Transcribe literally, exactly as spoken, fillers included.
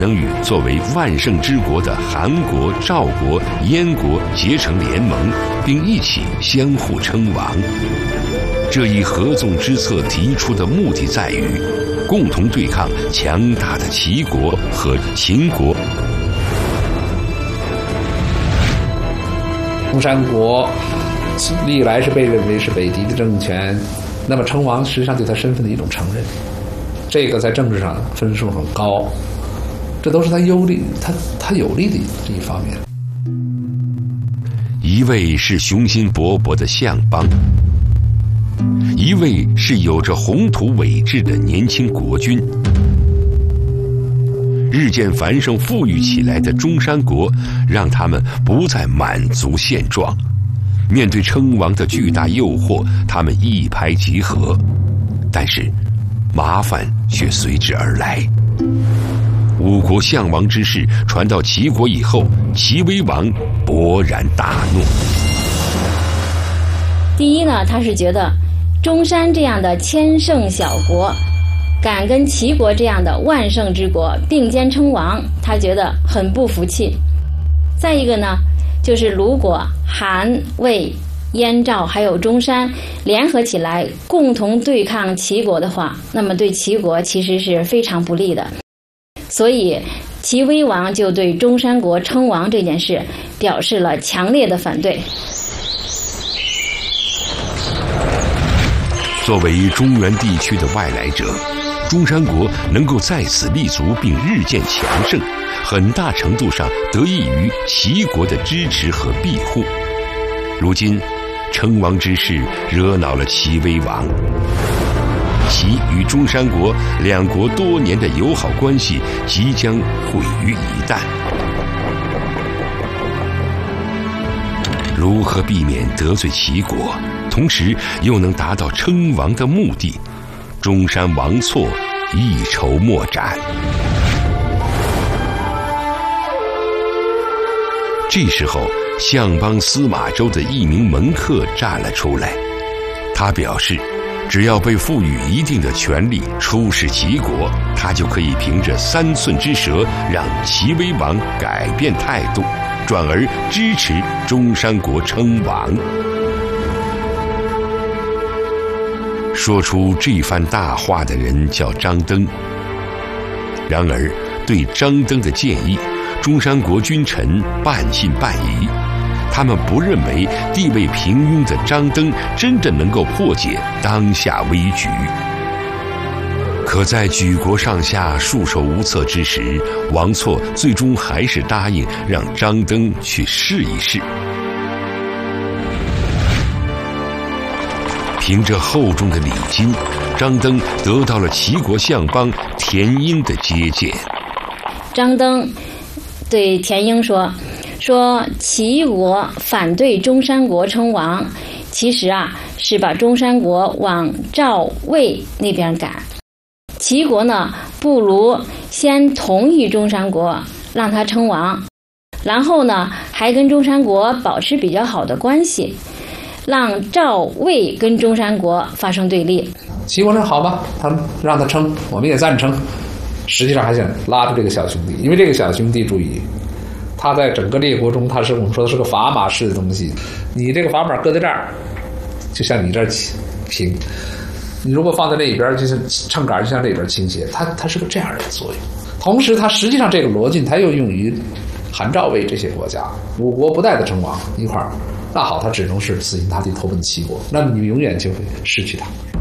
能与作为万圣之国的韩国、赵国、燕国结成联盟，并一起相互称王。这一合纵之策提出的目的在于共同对抗强大的齐国和秦国。 中山国历来是被认为是北狄的政权，那么称王实际上对他身份的一种承认，这个在政治上分数很高，这都是他有利他他有利的这一方面。 一位是雄心勃勃的相邦，一位是有着宏图伟志的年轻国君。日渐繁盛富裕起来的中山国，让他们不再满足现状。面对称王的巨大诱惑，他们一拍即合，但是麻烦却随之而来。五国相王之事传到齐国以后，齐威王勃然大怒。 第一呢，他是觉得中山这样的千乘小国敢跟齐国这样的万乘之国并肩称王，他觉得很不服气。再一个呢，就是如果韩、魏、燕、赵还有中山联合起来共同对抗齐国的话，那么对齐国其实是非常不利的。所以齐威王就对中山国称王这件事表示了强烈的反对。 作为中原地区的外来者，中山国能够在此立足并日渐强盛，很大程度上得益于齐国的支持和庇护。如今称王之事惹恼了齐威王，齐与中山国两国多年的友好关系即将毁于一旦。如何避免得罪齐国，同时又能达到称王的目的，中山王错一筹莫展。这时候相邦司马州的一名门客站了出来，他表示只要被赋予一定的权力，出使齐国，他就可以凭着三寸之舌让齐威王改变态度，转而支持中山国称王。说出这番大话的人叫张登。然而对张登的建议，中山国君臣半信半疑，他们不认为地位平庸的张登真正能够破解当下危局。可在举国上下束手无策之时，王错最终还是答应让张登去试一试。凭着厚重的礼金，张登得到了齐国相邦田婴的接见。 张登对田婴说说齐国反对中山国称王，其实啊是把中山国往赵魏那边赶。齐国呢不如先同意中山国让他称王，然后呢还跟中山国保持比较好的关系，让赵魏跟中山国发生对立。 齐国说好吧，他们让他称，我们也赞成。实际上还想拉住这个小兄弟，因为这个小兄弟注意，他在整个列国中，他是我们说的是个砝码式的东西。你这个砝码搁在这儿，就像你这儿平；你如果放在那边，就是秤杆就像那边倾斜。它它是个这样的作用。同时，它实际上这个逻辑，它又用于韩赵魏这些国家，五国不带的称王一块儿。那好，他只能是死心塌地投奔齐国，那么你永远就会失去他。